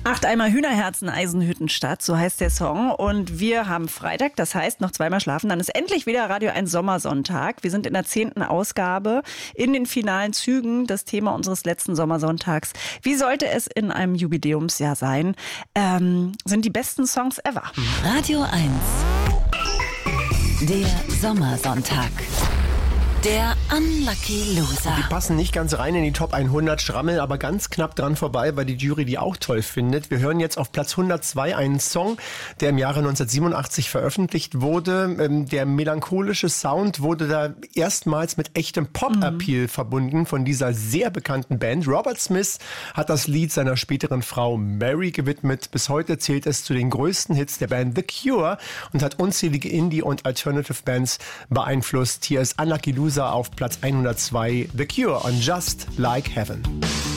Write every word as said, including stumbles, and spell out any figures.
Acht Eimer Hühnerherzen, Eisenhüttenstadt, so heißt der Song. Und wir haben Freitag, das heißt noch zweimal schlafen. Dann ist endlich wieder Radio eins Sommersonntag. Wir sind in der zehnten Ausgabe, in den finalen Zügen. Das Thema unseres letzten Sommersonntags. Wie sollte es in einem Jubiläumsjahr sein? Ähm, sind die besten Songs ever. Radio eins. Der Sommersonntag. Der Unlucky Loser. Die passen nicht ganz rein in die Top hundert, Schrammel aber ganz knapp dran vorbei, weil die Jury die auch toll findet. Wir hören jetzt auf Platz hundertzwei einen Song, der im Jahre neunzehnhundertsiebenundachtzig veröffentlicht wurde. Der melancholische Sound wurde da erstmals mit echtem Pop-Appeal mhm. verbunden von dieser sehr bekannten Band. Robert Smith hat das Lied seiner späteren Frau Mary gewidmet. Bis heute zählt es zu den größten Hits der Band The Cure und hat unzählige Indie- und Alternative-Bands beeinflusst. Hier ist Unlucky Loser auf Platz hundertzwei, The Cure on Just Like Heaven.